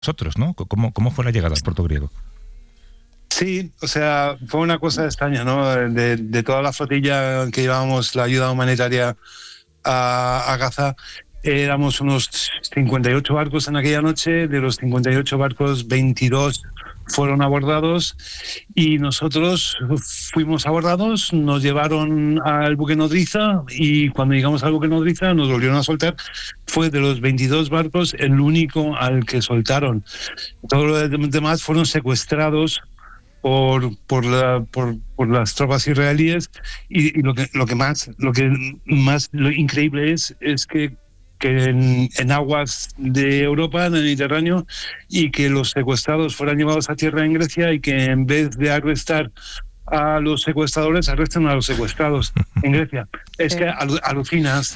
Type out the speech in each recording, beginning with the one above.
vosotros, ¿no? ¿Cómo fue la llegada al puerto griego? Sí, o sea, fue una cosa extraña, ¿no? De toda la flotilla que llevábamos la ayuda humanitaria a Gaza, éramos unos 58 barcos en aquella noche. De los 58 barcos, 22 fueron abordados y nosotros fuimos abordados, nos llevaron al buque nodriza y cuando llegamos al buque nodriza nos volvieron a soltar. Fue de los 22 barcos el único al que soltaron. Todos los demás fueron secuestrados por las tropas israelíes y lo increíble es que en aguas de Europa, en el Mediterráneo, y que los secuestrados fueran llevados a tierra en Grecia y que en vez de arrestar a los secuestradores, arrestan a los secuestrados en Grecia. Es que alucinas.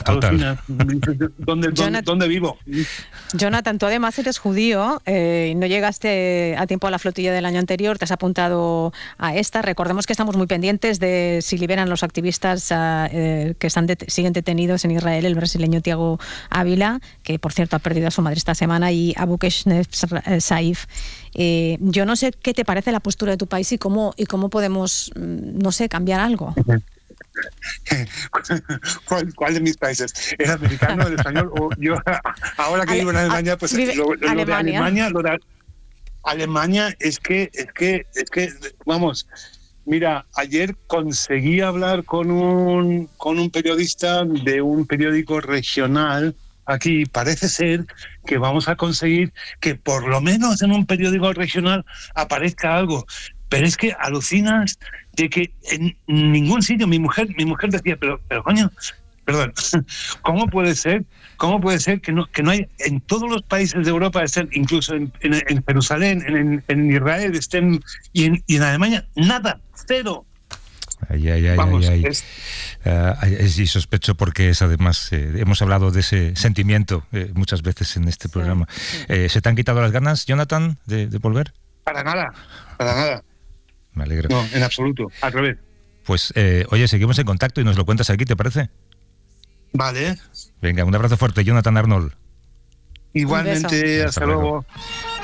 ¿Dónde vivo? Jonathan, tú además eres judío, no llegaste a tiempo a la flotilla del año anterior, te has apuntado a esta. Recordemos que estamos muy pendientes de si liberan los activistas que siguen detenidos en Israel, el brasileño Thiago Ávila, que por cierto ha perdido a su madre esta semana, y Abu Keshef Saif. Yo no sé qué te parece la postura de tu país y cómo podemos, no sé, cambiar algo. ¿Cuál de mis países? ¿El americano, el español? O yo, ahora que vivo en Alemania, pues lo de Alemania, Alemania es que, vamos, mira, ayer conseguí hablar con un periodista de un periódico regional. Aquí parece ser que vamos a conseguir que por lo menos en un periódico regional aparezca algo. Pero es que alucinas de que en ningún sitio mi mujer decía, pero coño, perdón, ¿cómo puede ser que no hay en todos los países de Europa, incluso en Jerusalén, en Israel, y en Alemania, nada, cero? Y sospecho porque es además hemos hablado de ese sentimiento muchas veces en este programa. ¿Se te han quitado las ganas, Jonathan, de volver? Para nada. Me alegro. No, en absoluto, al revés. Pues, oye, seguimos en contacto y nos lo cuentas aquí, ¿te parece? Vale. Venga, un abrazo fuerte, Jonathan Arnold. Igualmente, hasta luego.